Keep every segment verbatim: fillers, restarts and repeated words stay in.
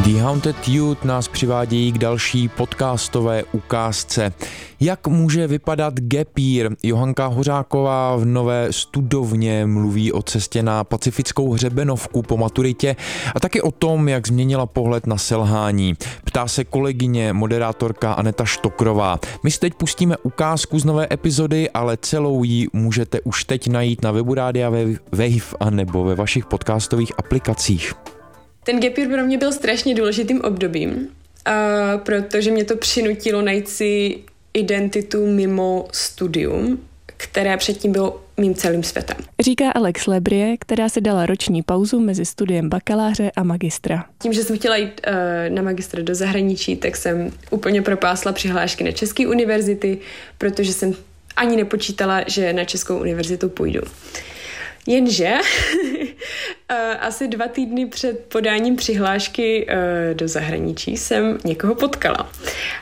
The Haunted Youth nás přivádějí k další podcastové ukázce. Jak může vypadat gap year? Johanka Hořáková v Nové studovně mluví o cestě na pacifickou hřebenovku po maturitě a taky o tom, jak změnila pohled na selhání. Ptá se kolegyně, moderátorka Aneta Štokrová. My si teď pustíme ukázku z nové epizody, ale celou ji můžete už teď najít na webu Rádia Wave a nebo ve vašich podcastových aplikacích. Ten gap year pro mě byl strašně důležitým obdobím, uh, protože mě to přinutilo najít si identitu mimo studium, které předtím bylo mým celým světem. Říká Alex Lebrie, která si dala roční pauzu mezi studiem bakaláře a magistra. Tím, že jsem chtěla jít uh, na magistra do zahraničí, tak jsem úplně propásla přihlášky na české univerzity, protože jsem ani nepočítala, že na českou univerzitu půjdu. Jenže asi dva týdny před podáním přihlášky do zahraničí jsem někoho potkala.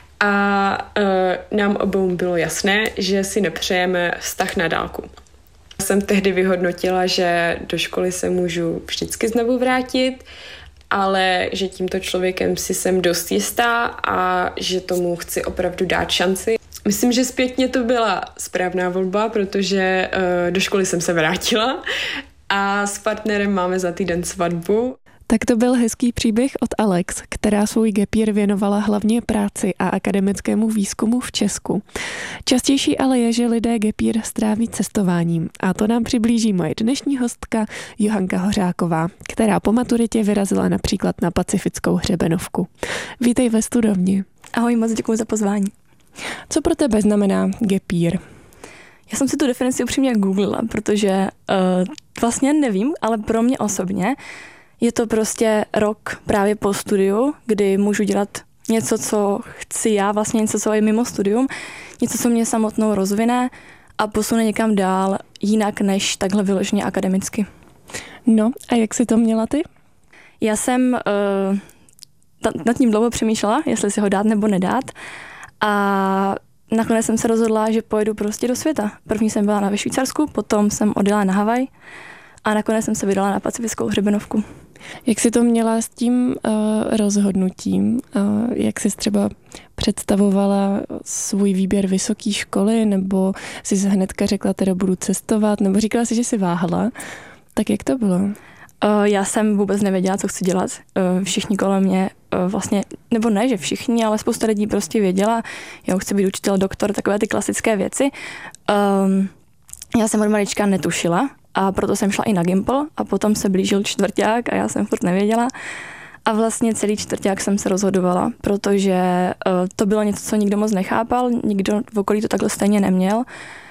A nám obou bylo jasné, že si nepřejeme vztah na dálku. Jsem tehdy vyhodnotila, že do školy se můžu vždycky znovu vrátit, ale že tímto člověkem si jsem dost jistá a že tomu chci opravdu dát šanci. Myslím, že zpětně to byla správná volba, protože uh, do školy jsem se vrátila a s partnerem máme za týden svatbu. Tak to byl hezký příběh od Alex, která svůj gap year věnovala hlavně práci a akademickému výzkumu v Česku. Častější ale je, že lidé gap year stráví cestováním a to nám přiblíží moje dnešní hostka Johanka Hořáková, která po maturitě vyrazila například na pacifickou hřebenovku. Vítej ve studovně. Ahoj, moc děkuji za pozvání. Co pro tebe znamená gap year? Já jsem si tu definici upřímně googlila, protože uh, vlastně nevím, ale pro mě osobně je to prostě rok právě po studiu, kdy můžu dělat něco, co chci já, vlastně něco, co je mimo studium, něco, co mě samotnou rozvine a posune někam dál jinak než takhle vyloženě akademicky. No a jak jsi to měla ty? Já jsem uh, nad tím dlouho přemýšlela, jestli si ho dát nebo nedát. A nakonec jsem se rozhodla, že pojedu prostě do světa. První jsem byla na ve Švýcarsku, potom jsem odjela na Havaj a nakonec jsem se vydala na pacifickou hřebenovku. Jak jsi to měla s tím uh, rozhodnutím? Uh, jak jsi třeba představovala svůj výběr vysoké školy, nebo jsi hnedka řekla, teda budu cestovat, nebo říkala jsi, že jsi váhala? Tak jak to bylo? Uh, já jsem vůbec nevěděla, co chci dělat. Uh, všichni kolem mě uh, vlastně, nebo ne, že všichni, ale spousta lidí prostě věděla, jo, chci být učitel, doktor, takové ty klasické věci. Um, já jsem od malička netušila a proto jsem šla i na Gimpl a potom se blížil čtvrťák a já jsem furt nevěděla. A vlastně celý čtvrťák jsem se rozhodovala, protože uh, to bylo něco, co nikdo moc nechápal, nikdo v okolí to takhle stejně neměl.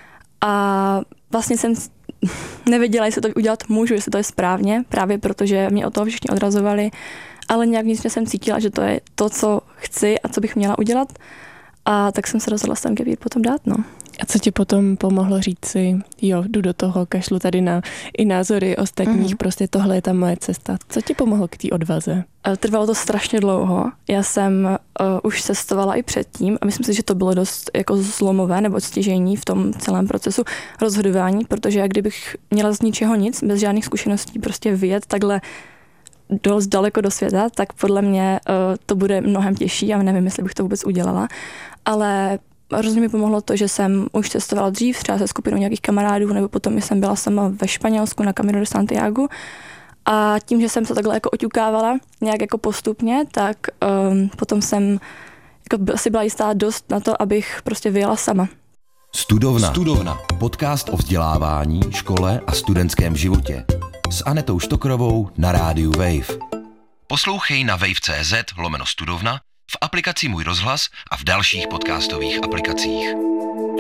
A vlastně jsem nevěděla, jestli to udělat můžu, jestli to je správně, právě protože mě o toho všichni odrazovali, ale nějak vnitřně jsem cítila, že to je to, co chci a co bych měla udělat. A tak jsem se rozhodla s ten gap year potom dát, no. A co ti potom pomohlo říct si, jo, jdu do toho, kašlu tady na i názory ostatních, mm-hmm. prostě tohle je ta moje cesta. Co ti pomohlo k té odvaze? Trvalo to strašně dlouho. Já jsem uh, už cestovala i předtím a myslím si, že to bylo dost jako zlomové nebo stěžejní v tom celém procesu rozhodování, protože jak kdybych měla z ničeho nic, bez žádných zkušeností prostě vyjet takhle dost daleko do světa, tak podle mě uh, to bude mnohem těžší a nevím, jestli bych to vůbec udělala. Ale hrozně mi pomohlo to, že jsem už cestovala dřív, třeba se skupinou nějakých kamarádů, nebo potom jsem byla sama ve Španělsku na Camino de Santiago. A tím, že jsem se takhle jako oťukávala nějak jako postupně, tak um, potom jsem jako si byla jistá dost na to, abych prostě vyjela sama. Studovna. Studovna. Podcast o vzdělávání, škole a studentském životě. S Anetou Štokrovou na rádiu Wave. Poslouchej na wave.cz lomeno studovna, v aplikaci Můj rozhlas a v dalších podcastových aplikacích.